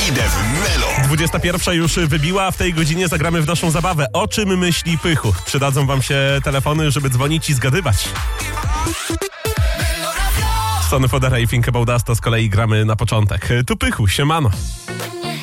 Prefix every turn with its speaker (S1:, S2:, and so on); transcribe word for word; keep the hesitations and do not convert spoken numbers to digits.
S1: Idę w Melo.
S2: dwudziesta pierwsza już wybiła, a w tej godzinie zagramy w naszą zabawę. O czym myśli Pychu? Przydadzą wam się telefony, żeby dzwonić i zgadywać. Son Fodera i Think About Us to z kolei gramy na początek. Tu Pychu, siemano.